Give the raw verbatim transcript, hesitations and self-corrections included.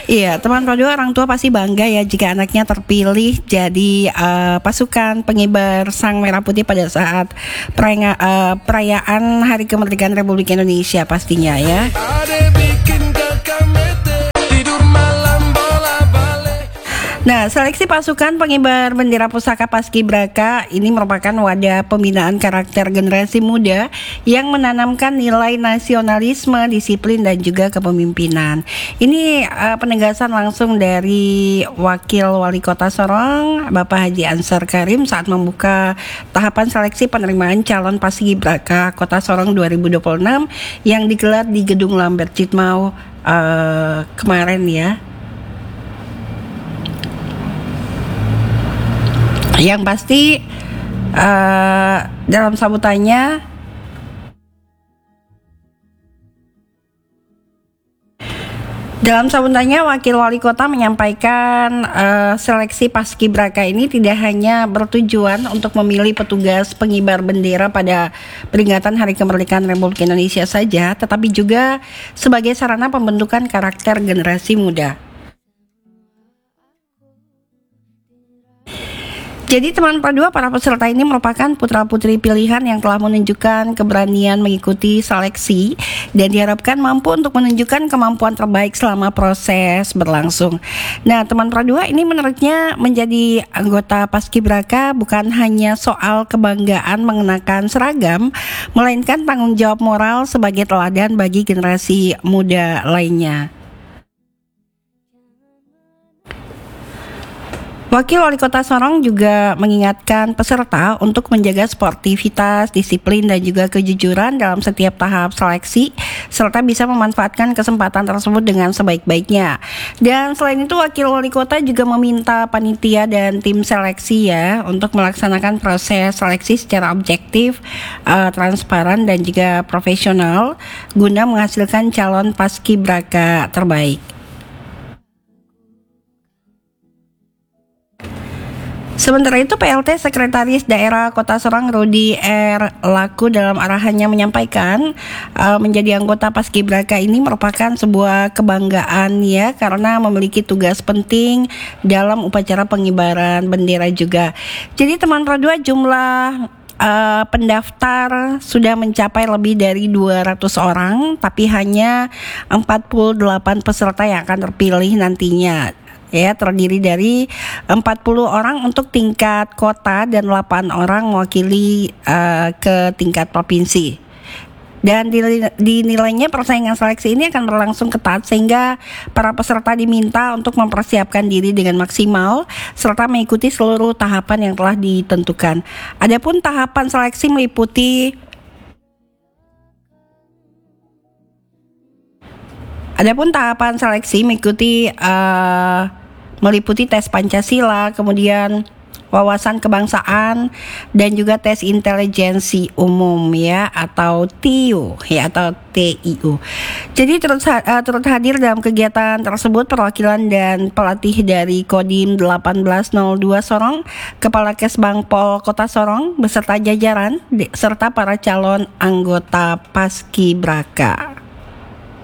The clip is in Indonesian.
Iya, teman padu orang tua pasti bangga ya jika anaknya terpilih jadi uh, pasukan pengibar Sang Merah Putih pada saat perayaan, uh, perayaan Hari Kemerdekaan Republik Indonesia pastinya ya. Nah, seleksi pasukan pengibar bendera pusaka Paskibraka ini merupakan wadah pembinaan karakter generasi muda yang menanamkan nilai nasionalisme, disiplin, dan juga kepemimpinan. Ini uh, penegasan langsung dari Wakil Wali Kota Sorong, Bapak Haji Ansar Karim saat membuka tahapan seleksi penerimaan calon Paskibraka Kota Sorong dua ribu dua puluh enam yang digelar di Gedung Lambert Citmau uh, kemarin ya. Yang pasti uh, dalam sambutannya Dalam sambutannya Wakil Wali Kota menyampaikan uh, seleksi Paskibraka ini tidak hanya bertujuan untuk memilih petugas pengibar bendera pada peringatan Hari Kemerdekaan Republik Indonesia saja, tetapi juga sebagai sarana pembentukan karakter generasi muda. Jadi teman perdua, para peserta ini merupakan putra-putri pilihan yang telah menunjukkan keberanian mengikuti seleksi dan diharapkan mampu untuk menunjukkan kemampuan terbaik selama proses berlangsung. Nah, teman perdua, ini menurutnya menjadi anggota Paskibraka bukan hanya soal kebanggaan mengenakan seragam, melainkan tanggung jawab moral sebagai teladan bagi generasi muda lainnya. Wakil Wali Kota Sorong juga mengingatkan peserta untuk menjaga sportivitas, disiplin, dan juga kejujuran dalam setiap tahap seleksi, serta bisa memanfaatkan kesempatan tersebut dengan sebaik-baiknya. Dan selain itu, Wakil Wali Kota juga meminta panitia dan tim seleksi ya untuk melaksanakan proses seleksi secara objektif, uh, transparan, dan juga profesional guna menghasilkan calon Paskibraka terbaik. Sementara itu, P L T Sekretaris Daerah Kota Sorong Rudi R. Laku dalam arahannya menyampaikan uh, menjadi anggota Paskibraka ini merupakan sebuah kebanggaan ya, karena memiliki tugas penting dalam upacara pengibaran bendera juga. Jadi teman perdua, jumlah Uh, pendaftar sudah mencapai lebih dari dua ratus orang, tapi hanya empat puluh delapan peserta yang akan terpilih nantinya. Ya, terdiri dari empat puluh orang untuk tingkat kota dan delapan orang mewakili uh, ke tingkat provinsi. Dan dinilainya persaingan seleksi ini akan berlangsung ketat sehingga para peserta diminta untuk mempersiapkan diri dengan maksimal serta mengikuti seluruh tahapan yang telah ditentukan. Adapun tahapan seleksi meliputi Adapun tahapan seleksi mengikuti uh, meliputi tes Pancasila, kemudian wawasan kebangsaan, dan juga tes intelijensi umum ya, atau T I U ya, atau T I U. Jadi turut, uh, turut hadir dalam kegiatan tersebut perwakilan dan pelatih dari Kodim delapan belas nol dua Sorong, Kepala Kesbangpol Kota Sorong beserta jajaran serta para calon anggota Paskibraka.